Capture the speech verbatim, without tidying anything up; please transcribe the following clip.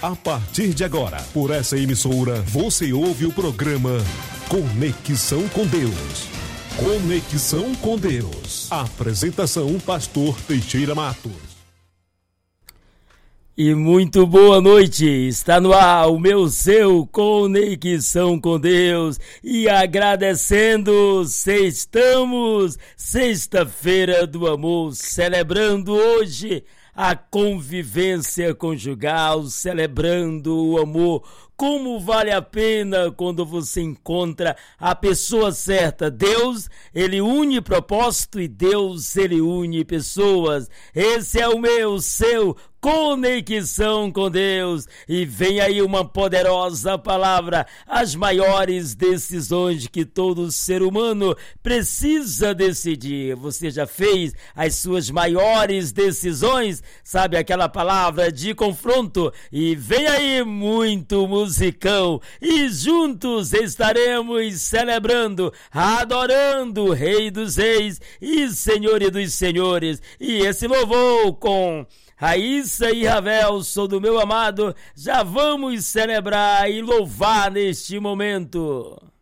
A partir de agora, por essa emissora, você ouve o programa Conexão com Deus. Conexão com Deus. Apresentação, Pastor Teixeira Matos. E muito boa noite, está no ar o meu, seu Conexão com Deus, e agradecendo, estamos sexta-feira do amor, celebrando hoje a convivência conjugal, celebrando o amor. Como vale a pena quando você encontra a pessoa certa. Deus, ele une propósito, e Deus, ele une pessoas. Esse é o meu, seu Conexão com Deus. E vem aí uma poderosa palavra, as maiores decisões que todo ser humano precisa decidir. Você já fez as suas maiores decisões? Sabe aquela palavra de confronto? E vem aí muito musicão, e juntos estaremos celebrando, adorando o Rei dos Reis e Senhor dos Senhores. E esse louvor com Raíssa e Ravel, sou do meu amado, já vamos celebrar e louvar neste momento.